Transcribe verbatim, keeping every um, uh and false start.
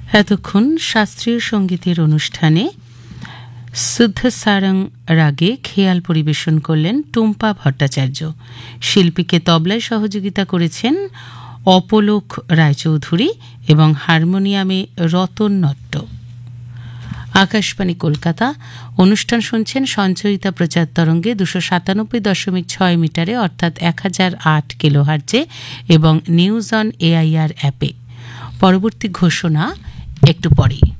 এতক্ষণ শাস্ত্রীয় সঙ্গীতের অনুষ্ঠানে শুদ্ধ সারং রাগে খেয়াল পরিবেশন করলেন টুম্পা ভট্টাচার্য। শিল্পীকে তবলায় সহযোগিতা করেছেন অপলোক রায়চৌধুরী এবং হারমোনিয়ামে রতন নট্ট। আকাশবাণী কলকাতা। অনুষ্ঠান শুনছেন সঞ্চয়িতা প্রচার তরঙ্গে দুশো সাতানব্বই দশমিক ছয় মিটারে অর্থাৎ এক হাজার আট কিলোহার্জে এবং নিউজ অন এআইআর অ্যাপে। পরবর্তী ঘোষণা একটু পরেই।